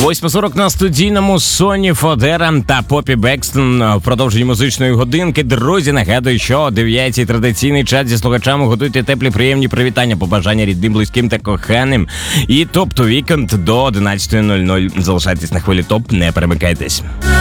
8:40 на студійному Соні Фодера та Попі Бекстон в продовженні музичної годинки. Друзі, нагадую, що о 9-й традиційний чат зі слухачами готуйте теплі, приємні привітання, побажання рідним, близьким та коханим. І топ-ту вікенд до 11:00. Залишайтесь на хвилі топ, не перемикайтесь.